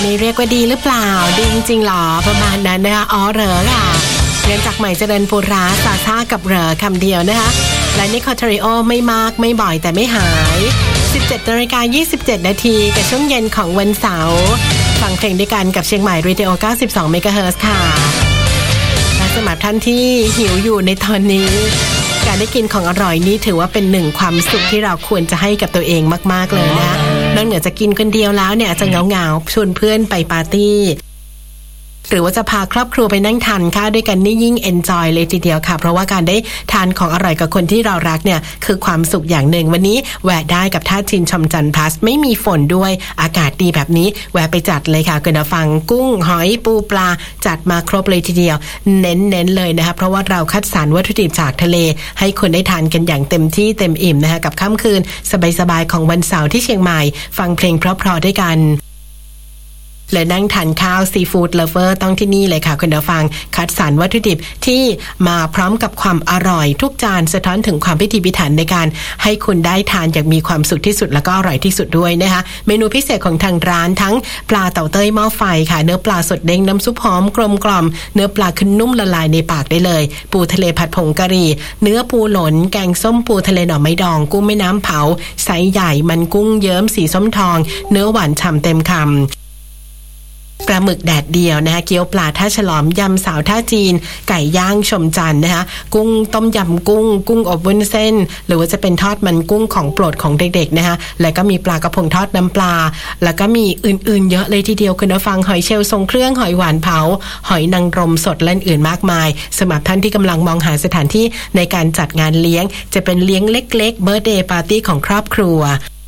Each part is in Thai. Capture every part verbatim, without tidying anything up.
นี้เรียกว่าดีหรือเปล่าดีจริงๆหรอประมาณนั้นนะคะอ๋อเหรอค่ะเรียนจากใหม่เจริญปุราสาท่ากับเหรอคำเดียวนะคะและนี่คอทริโอไม่มากไม่บ่อยแต่ไม่หายสิบเจ็ดนาฬิกายี่สิบเจ็ดนาทีกับช่วงเย็นของวันเสาร์ฟังเพลงด้วยกันกับเชียงใหม่เรดิโอเก้าสิบสองเมกะเฮิรตซ์ค่ะและสำหรับท่านที่หิวอยู่ในตอนนี้การได้กินของอร่อยนี้ถือว่าเป็นหนึ่งความสุขที่เราควรจะให้กับตัวเองมากๆเลยนะนอกเหนือจะกินคนเดียวแล้วเนี่ยอาจจะเหงาๆชวนเพื่อนไปปาร์ตี้หรือว่าจะพาครอบครัวไปนั่งทานข้าวด้วยกันนี่ยิ่งเอนจอยเลยทีเดียวค่ะเพราะว่าการได้ทานของอร่อยกับคนที่เรารักเนี่ยคือความสุขอย่างหนึ่งวันนี้แวะได้กับท่าจีนชมจันทร์พลัสไม่มีฝนด้วยอากาศดีแบบนี้แวะไปจัดเลยค่ะคุณผู้ฟังกุ้งหอยปูปลาจัดมาครบเลยทีเดียวเน้นๆเลยนะคะเพราะว่าเราคัดสรรวัตถุดิบจากทะเลให้คนได้ทานกันอย่างเต็มที่เต็มอิ่มนะคะกับค่ำคืนสบายๆของวันเสาร์ที่เชียงใหม่ฟังเพลงเพราะๆด้วยกันและนั่งทานข้าวซีฟู้ดเลิฟเวอร์ต้องที่นี่เลยค่ะคุณผู้ฟังคัดสรรวัตถุดิบที่มาพร้อมกับความอร่อยทุกจานสะท้อนถึงความพิถีพิถันในการให้คุณได้ทานอย่างมีความสุขที่สุดแล้วก็อร่อยที่สุดด้วยนะคะเมนูพิเศษของทางร้านทั้งปลาเต่าเต้ยหม้อไฟค่ะเนื้อปลาสดเด้งน้ำซุปหอมกลมกล่อมเนื้อปลาขึ้นนุ่มละลายในปากได้เลยปูทะเลผัดผงกะหรี่เนื้อปูหลนแกงส้มปูทะเลหน่อไม้ดองกุ้งแม่น้ำเผาไซส์ใหญ่มันกุ้งเยิ้มสีส้มทองเนื้อหวานฉ่ำเต็มคำปลาหมึกแดดเดียวนะคะเกี๊ยวปลาท่าฉลอมยำสาวท่าจีนไก่ย่างชมจันทร์นะคะกุ้งต้มยำกุ้งกุ้งอบวุ้นเส้นหรือว่าจะเป็นทอดมันกุ้งของโปรดของเด็กๆนะคะแล้วก็มีปลากระพงทอดน้ำปลาแล้วก็มีอื่นๆเยอะเลยทีเดียวคุณผู้ฟังหอยเชลล์ทรงเครื่องหอยหวานเผาหอยนางรมสดและอื่นมากมายสำหรับท่านที่กำลังมองหาสถานที่ในการจัดงานเลี้ยงจะเป็นเลี้ยงเล็กๆเบิร์ธเดย์ปาร์ตี้ของครอบครัว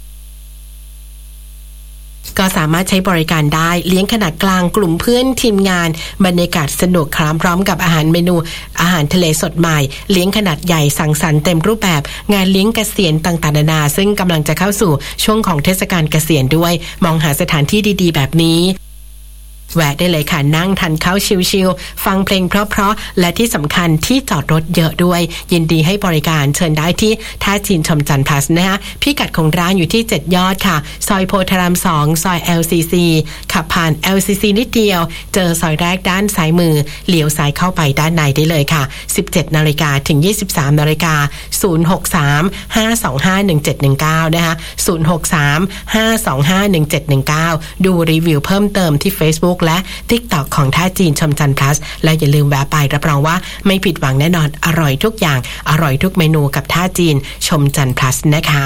ก็สามารถใช้บริการได้เลี้ยงขนาดกลางกลุ่มเพื่อนทีมงานบรรยากาศสนุกครามพร้อมกับอาหารเมนูอาหารทะเลสดใหม่เลี้ยงขนาดใหญ่สังสรรค์เต็มรูปแบบงานเลี้ยงเกษียณต่างๆนานาซึ่งกำลังจะเข้าสู่ช่วงของเทศกาลเกษียณด้วยมองหาสถานที่ดีๆแบบนี้แวะได้เลยค่ะนั่งทานข้าวชิลๆฟังเพลงเพราะๆและที่สำคัญที่จอดรถเยอะด้วยยินดีให้บริการเชิญได้ที่ท่าจีนชมจันทร์พลัสนะคะพิกัดของร้านอยู่ที่เจ็ดยอดค่ะซอยโพธารามสองซอย แอล ซี ซี ขับผ่าน แอล ซี ซี นิดเดียวเจอซอยแรกด้านซ้ายมือเลี้ยวซ้ายเข้าไปด้านในได้เลยค่ะ สิบเจ็ดนาฬิกาถึง ยี่สิบสามนาฬิกาศูนย์ หก สาม ห้า สอง ห้า หนึ่ง เจ็ด หนึ่ง เก้านะคะศูนย์ หก สาม ห้า สอง ห้า หนึ่ง เจ็ด หนึ่ง เก้าดูรีวิวเพิ่มเติมที่ Facebook และTikTok ของท่าจีนชมจันทร์พลัสและอย่าลืมแวะไปรับรองว่าไม่ผิดหวังแน่นอนอร่อยทุกอย่างอร่อยทุกเมนูกับท่าจีนชมจันทร์พลัสนะคะ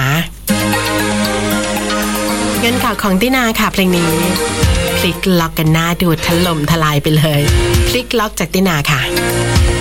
เงินข่าวของตินาค่ะเพลงนี้คลิกล็อกกันหน้าดูถล่มทลายไปเลยคลิกล็อกจากตินาค่ะ